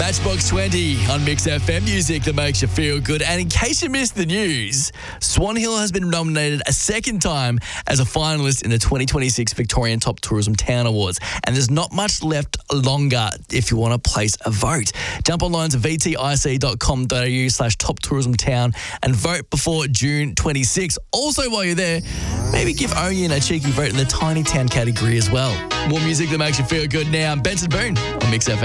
Matchbox 20 on Mix FM, music that makes you feel good. And in case you missed the news, Swan Hill has been nominated a second time as a finalist in the 2026 Victorian Top Tourism Town Awards. And there's not much left longer if you want to place a vote. Jump online to vtic.com.au/Top Tourism Town and vote before June 26. Also, while you're there, maybe give Oyen a cheeky vote in the Tiny Town category as well. More music that makes you feel good now. Benson Boone on Mix FM.